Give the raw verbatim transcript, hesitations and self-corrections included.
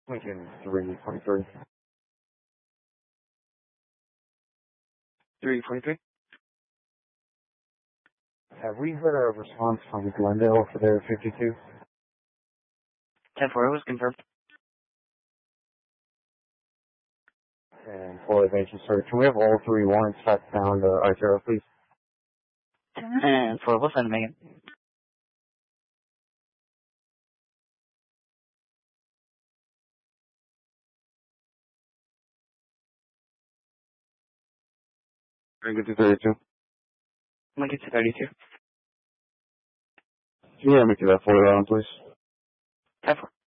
Lincoln three twenty-three. three forty-three. Have we heard a response from Glendale for their fifty-two? ten four was confirmed. And for adventure sir, can we have all three warrants faxed down to Artero, please? ten four, we'll send them again. Lincoln two thirty-two. Lincoln two thirty-two. Can you hear me to that forty-one, please? ten four.